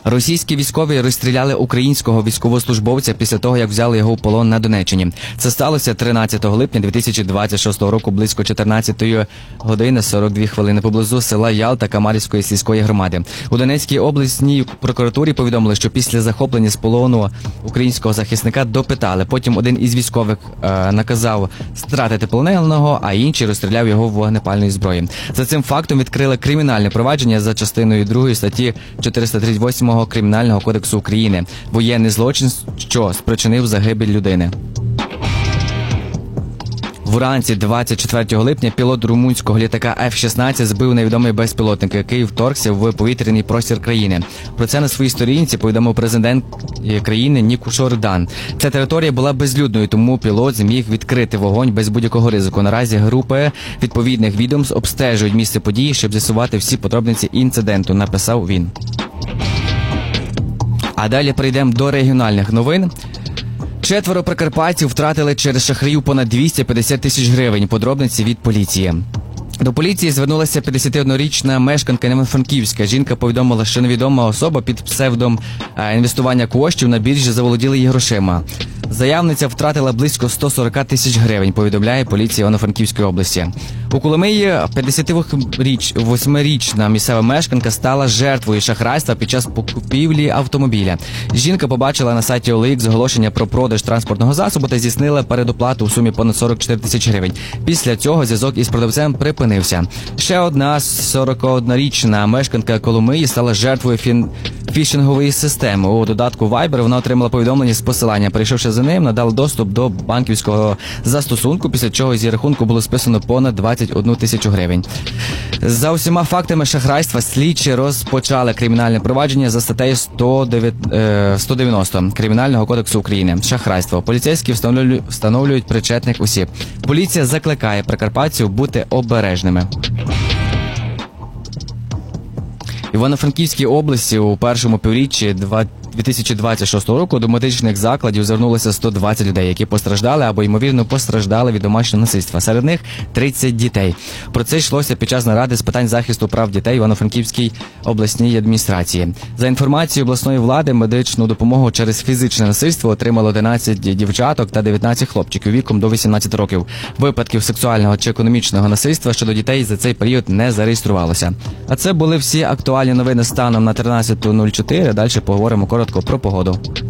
Російські військові розстріляли українського військовослужбовця після того, як взяли його в полон на Донеччині. Це сталося 13 липня 2026 року близько 14 години 42 хвилини поблизу села Ялта Камарівської сільської громади. У Донецькій обласній прокуратурі повідомили, що після захоплення з полону українського захисника допитали. Потім один із військових наказав стратити полоненого, а інший розстріляв його вогнепальної зброї. За цим фактом відкрили кримінальне провадження за частиною 2 статті 438 Кримінального кодексу України «Воєнний злочин, що спричинив загибель людини». Вранці 24 липня пілот румунського літака F-16 збив невідомий безпілотник, який вторгся в повітряний простір країни. Про це на своїй сторінці повідомив президент країни Нікушор Дан. Ця територія була безлюдною, тому пілот зміг відкрити вогонь без будь-якого ризику. Наразі групи відповідних відомств обстежують місце події, щоб з'ясувати всі подробиці інциденту, написав він. А далі перейдемо до регіональних новин. 4 прикарпатців втратили через шахраїв понад 250 тисяч гривень. Подробиці від поліції. До поліції звернулася 51-річна мешканка Івано-Франківська. Жінка повідомила, що невідома особа під псевдом інвестування коштів на біржі заволоділа її грошима. Заявниця втратила близько 140 тисяч гривень, повідомляє поліція Івано-Франківської області. У Коломиї 58-річна місцева мешканка стала жертвою шахрайства під час покупівлі автомобіля. Жінка побачила на сайті OLX оголошення про продаж транспортного засобу та здійснила передоплату у сумі понад 44 тисячі гривень. Після цього зв'язок із продавцем припинився. Ще одна 41-річна мешканка Коломиї стала жертвою фішингової системи. У додатку Viber вона отримала повідомлення з посилання. Перейшовши за ним, надала доступ до банківського застосунку, після чого з її рахунку було списано понад 21 тисячу гривень. За усіма фактами шахрайства слідчі розпочали кримінальне провадження за статтею 190 Кримінального кодексу України. Шахрайство. Поліцейські встановлюють причетних осіб. Поліція закликає прикарпатців бути обережними. В Івано-Франківській області у першому півріччі 2026 року до медичних закладів звернулося 120 людей, які постраждали або, ймовірно, постраждали від домашнього насильства. Серед них 30 дітей. Про це йшлося під час наради з питань захисту прав дітей в Івано-Франківській обласній адміністрації. За інформацією обласної влади, медичну допомогу через фізичне насильство отримали 11 дівчаток та 19 хлопчиків віком до 18 років. Випадків сексуального чи економічного насильства щодо дітей за цей період не зареєструвалося. А це були всі актуальні новини станом на 13.04. Далі поговоримо коротко про погоду.